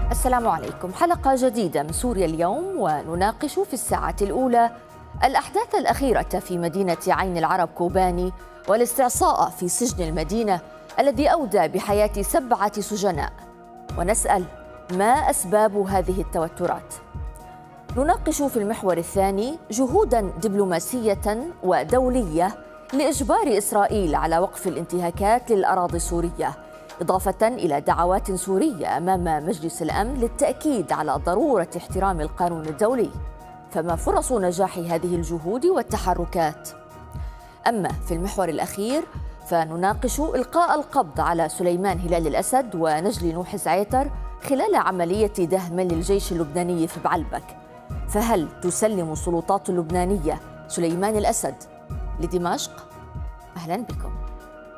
السلام عليكم. حلقة جديدة من سوريا اليوم، ونناقش في الساعة الأولى الأحداث الأخيرة في مدينة عين العرب كوباني والاستعصاء في سجن المدينة الذي أودى بحياة 7 سجناء، ونسأل ما أسباب هذه التوترات. نناقش في المحور الثاني جهوداً دبلوماسية ودولية لإجبار إسرائيل على وقف الانتهاكات للأراضي السورية، إضافة إلى دعوات سورية أمام مجلس الأمن للتأكيد على ضرورة احترام القانون الدولي. فما فرص نجاح هذه الجهود والتحركات؟ أما في المحور الأخير فنناقش إلقاء القبض على سليمان هلال الأسد ونجلي نوح زعيتر خلال عملية دهم للجيش اللبناني في بعلبك، فهل تسلم السلطات اللبنانية سليمان الأسد لدمشق؟ أهلا بكم.